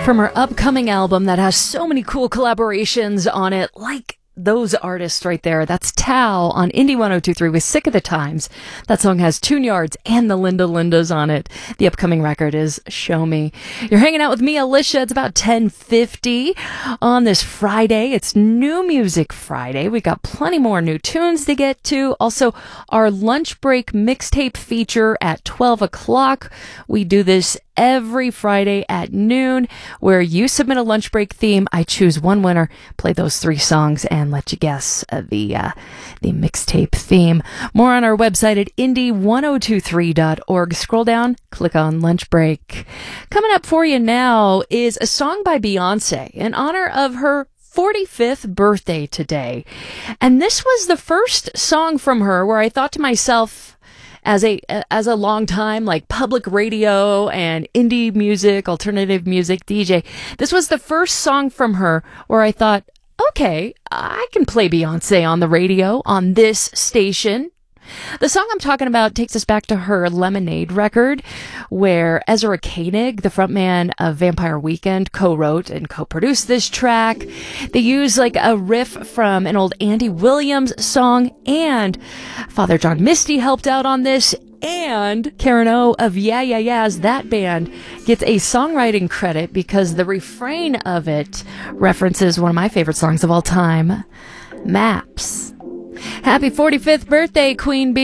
from her upcoming album that has so many cool collaborations on it, like those artists right there. That's Tao on Indie 102.3 with Sick of the Times. That song has Tune Yards and the Linda Lindas on it. The upcoming record is Show Me. You're hanging out with me, Alicia. It's about 10:50 on this Friday. It's New Music Friday. We got plenty more new tunes to get to. Also, our lunch break mixtape feature at 12 o'clock. We do this every Friday at noon, where you submit a lunch break theme. I choose one winner, play those 3 songs, and let you guess the mixtape theme. More on our website at indie1023.org. Scroll down, click on lunch break. Coming up for you now is a song by Beyonce in honor of her 45th birthday today. And this was the first song from her where I thought to myself, as a long time like public radio and indie music, alternative music DJ, this was the first song from her where I thought, okay, I can play Beyonce on the radio on this station. The song I'm talking about takes us back to her Lemonade record, where Ezra Koenig, the frontman of Vampire Weekend, co-wrote and co-produced this track. They use like a riff from an old Andy Williams song, and Father John Misty helped out on this, and Karen O of Yeah Yeah Yeah's That Band gets a songwriting credit because the refrain of it references one of my favorite songs of all time, Maps. Happy 45th birthday, Queen Bee.